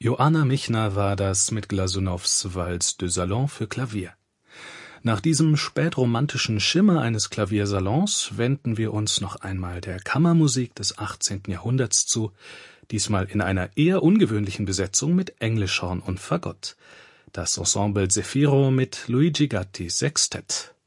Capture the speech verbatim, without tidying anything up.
Joanna Michner war das mit Glasunows Valse de Salon für Klavier. Nach diesem spätromantischen Schimmer eines Klaviersalons wenden wir uns noch einmal der Kammermusik des achtzehnten Jahrhunderts zu, diesmal in einer eher ungewöhnlichen Besetzung mit Englischhorn und Fagott. Das Ensemble Zefiro mit Luigi Gatti Sextett.